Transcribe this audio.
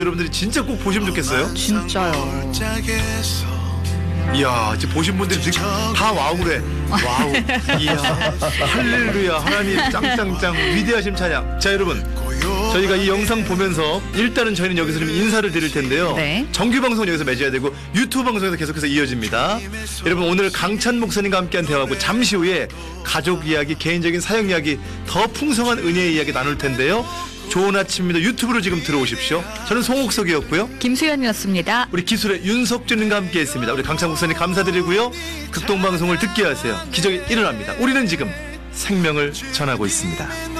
여러분들이 진짜 꼭 보시면 좋겠어요. 진짜요. 이야, 이제 보신 분들이 지금 다 와우 그래. 와우. 이야, 할렐루야. 하나님 짱짱짱 위대하심 찬양. 자, 여러분. 저희가 이 영상 보면서 일단은 저희는 여기서 좀 인사를 드릴 텐데요. 네. 정규 방송은 여기서 맺어야 되고 유튜브 방송에서 계속해서 이어집니다. 여러분 오늘 강찬 목사님과 함께한 대화하고 잠시 후에 가족 이야기, 개인적인 사역 이야기, 더 풍성한 은혜의 이야기 나눌 텐데요. 좋은 아침입니다. 유튜브로 지금 들어오십시오. 저는 송옥석이었고요. 김수현이었습니다. 우리 기술의 윤석준님과 함께했습니다. 우리 강찬 목사님 감사드리고요. 극동방송을 듣게 하세요. 기적이 일어납니다. 우리는 지금 생명을 전하고 있습니다.